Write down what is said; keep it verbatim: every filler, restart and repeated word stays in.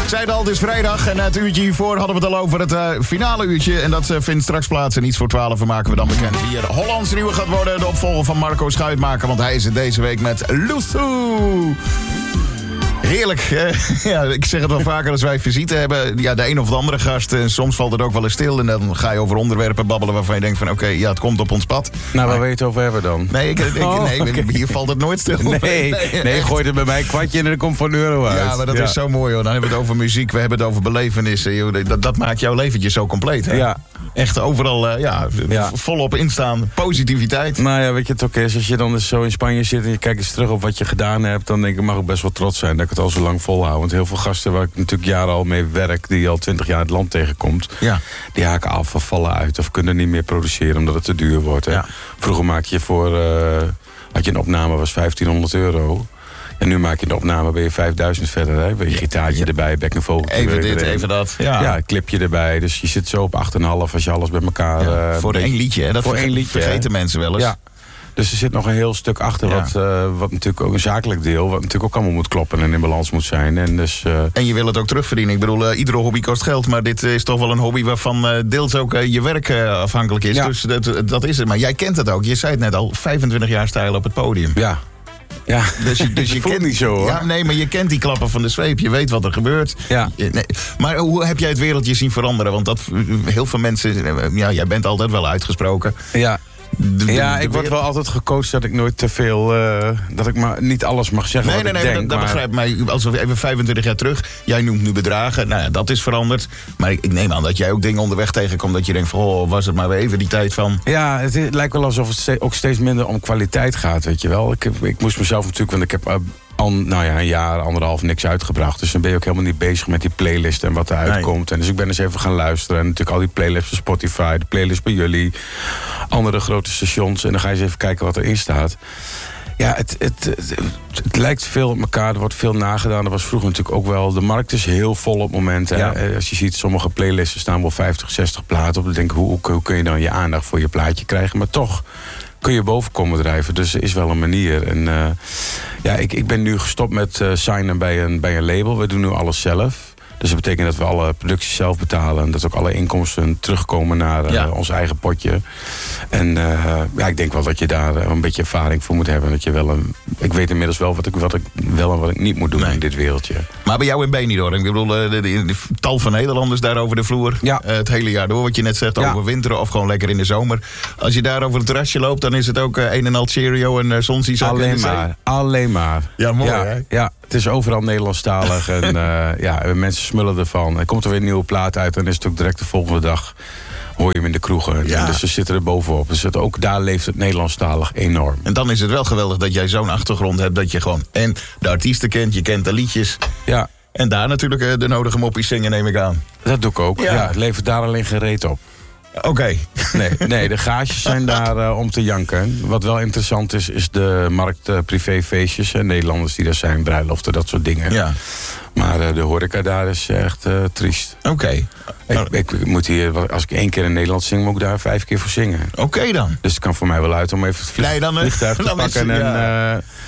zei het al, het is vrijdag en het uurtje hiervoor hadden we het al over het uh, finale uurtje. En dat uh, vindt straks plaats en iets voor twaalf maken we dan bekend wie er Hollands nieuwe gaat worden. De opvolger van Marco Schuitmaker, want hij is het deze week met Luthu. Heerlijk. Eh, ja, ik zeg het wel vaker als wij visite hebben. Ja, de een of de andere gast. En soms valt het ook wel eens stil. En dan ga je over onderwerpen babbelen waarvan je denkt van... oké, okay, ja, het komt op ons pad. Nou, waar maar... weet je het over hebben dan? Nee, ik, ik, oh, nee okay. hier valt het nooit stil. Nee, nee, nee gooi er bij mij een kwartje en er komt van euro uit. Ja, maar dat ja. is zo mooi hoor. Dan hebben we het over muziek, we hebben het over belevenissen. Joh. Dat, dat maakt jouw leventje zo compleet. Hè? Ja. Echt overal uh, ja, ja. volop instaan. Positiviteit. Nou ja, weet je, het ook is. Als je dan dus zo in Spanje zit en je kijkt eens terug op wat je gedaan hebt... dan denk ik, mag ik best wel trots zijn dat ik het al zo lang volhoud. Want heel veel gasten waar ik natuurlijk jaren al mee werk... die al twintig jaar het land tegenkomt... Ja. die haken af of vallen uit of kunnen niet meer produceren omdat het te duur wordt. Hè. Ja. Vroeger maak je voor... Uh, had je een opname, was vijftienhonderd euro... En nu maak je een opname, ben je vijfduizend verder. Hè? Ben je gitaartje ja. erbij, bek en vogel. Even dit, even dat. Ja. ja, een clipje erbij. Dus je zit zo op acht komma vijf als je alles bij elkaar... Ja, uh, voor één liedje, hè? Dat voor één liedje vergeten hè? Mensen wel eens. Ja. Dus er zit nog een heel stuk achter, ja. wat, uh, wat natuurlijk ook een zakelijk deel... wat natuurlijk ook allemaal moet kloppen en in balans moet zijn. En, dus, uh... en je wil het ook terugverdienen. Ik bedoel, uh, iedere hobby kost geld... maar dit is toch wel een hobby waarvan uh, deels ook uh, je werk uh, afhankelijk is. Ja. Dus dat, dat is het. Maar jij kent het ook. Je zei het net al, vijfentwintig jaar stijl op het podium. Ja. Ja, dus je, dus je kent niet zo hoor. Ja, nee, maar je kent die klappen van de zweep. Je weet wat er gebeurt. Ja. Nee. Maar hoe heb jij het wereldje zien veranderen? Want dat heel veel mensen... Ja, jij bent altijd wel uitgesproken. Ja. De, de, ja, de ik word wel altijd gecoacht dat ik nooit te veel... Uh, dat ik maar niet alles mag zeggen nee, wat nee, ik nee, denk. Dat, dat maar... begrijp mij. Als we even vijfentwintig jaar terug... Jij noemt nu bedragen. Nou ja, dat is veranderd. Maar ik, ik neem aan dat jij ook dingen onderweg tegenkomt... dat je denkt van, oh, was het maar weer even die tijd van... Ja, het, het lijkt wel alsof het steeds, ook steeds minder om kwaliteit gaat, weet je wel. Ik, ik moest mezelf natuurlijk... want ik heb... Uh, al nou ja, een jaar, anderhalf niks uitgebracht. Dus dan ben je ook helemaal niet bezig met die playlist en wat eruit komt. Nee. En dus ik ben eens even gaan luisteren. En natuurlijk al die playlists van Spotify, de playlist bij jullie, andere grote stations. En dan ga je eens even kijken wat erin staat. Ja, het, het, het, het lijkt veel op elkaar. Er wordt veel nagedaan. Dat was vroeger natuurlijk ook wel. De markt is heel vol op momenten. Ja. Als je ziet, sommige playlisten staan wel vijftig, zestig platen op. Dan denk ik, hoe, hoe kun je dan je aandacht voor je plaatje krijgen? Maar toch kun je boven komen drijven. Dus er is wel een manier. En uh, ja, ik, ik ben nu gestopt met uh, signen bij een, bij een label. We doen nu alles zelf. Dus dat betekent dat we alle producties zelf betalen. En dat ook alle inkomsten terugkomen naar uh, ja. ons eigen potje. En uh, ja, ik denk wel dat je daar uh, een beetje ervaring voor moet hebben. Dat je wel een, ik weet inmiddels wel wat ik, wat ik wel en wat ik niet moet doen nee. in dit wereldje. Maar bij jou in Benidorm, ik bedoel, de, de, de, de tal van Nederlanders daar over de vloer. Ja. Uh, het hele jaar door, wat je net zegt, ja. over winter of gewoon lekker in de zomer. Als je daar over het terrasje loopt, dan is het ook uh, een en al Cheerio en uh, Sonsiezak. Alleen maar, alleen maar. Ja, mooi ja, hè? Ja. Het is overal Nederlandstalig en uh, ja, mensen smullen ervan. Er komt er weer een nieuwe plaat uit en is het ook direct de volgende dag hoor je hem in de kroegen. Ja. Dus ze zitten er bovenop. Dus het, ook daar leeft het Nederlandstalig enorm. En dan is het wel geweldig dat jij zo'n achtergrond hebt dat je gewoon en de artiesten kent, je kent de liedjes. Ja. En daar natuurlijk uh, de nodige moppies zingen, neem ik aan. Dat doe ik ook. Ja. Ja, het levert daar alleen geen reet op. Oké. Okay. Nee, nee, de gages zijn daar uh, om te janken. Wat wel interessant is, is de markt uh, privéfeestjes. Uh, Nederlanders die daar zijn, bruiloften, dat soort dingen. Ja. Maar uh, de horeca daar is echt uh, triest. Oké. Okay. Ik, ik moet hier, als ik één keer in Nederland zing, moet ik daar vijf keer voor zingen. Oké okay dan. Dus het kan voor mij wel uit om even het vlieg, nee, dan, vliegtuig te dan pakken. Is, ja. en uh,